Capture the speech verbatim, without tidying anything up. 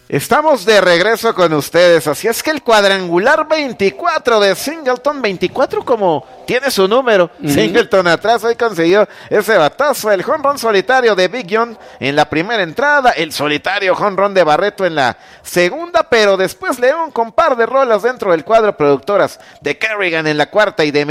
Estamos de regreso con ustedes, así es que el cuadrangular veinticuatro de Singleton, veinticuatro como tiene su número, uh-huh. Singleton atrás hoy consiguió ese batazo, el jonrón solitario de Big John en la primera entrada, el solitario jonrón de Barreto en la segunda, pero después León con par de rolas dentro del cuadro productoras de Kerrigan en la cuarta y de